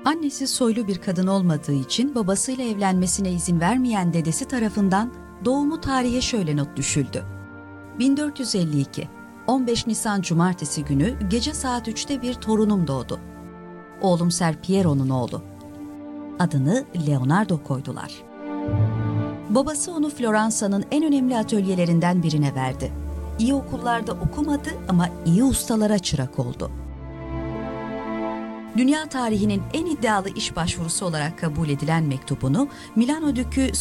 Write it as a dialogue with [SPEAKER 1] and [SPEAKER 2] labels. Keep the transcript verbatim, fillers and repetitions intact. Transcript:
[SPEAKER 1] Annesi soylu bir kadın olmadığı için babasıyla evlenmesine izin vermeyen dedesi tarafından doğumu tarihe şöyle not düşüldü. bin dört yüz elli iki, on beş Nisan Cumartesi günü gece saat üçte bir torunum doğdu. Oğlum Ser Piero'nun oğlu. Adını Leonardo koydular. Babası onu Floransa'nın en önemli atölyelerinden birine verdi. İyi okullarda okumadı ama iyi ustalara çırak oldu. Dünya tarihinin en iddialı iş başvurusu olarak kabul edilen mektubunu Milano Dükü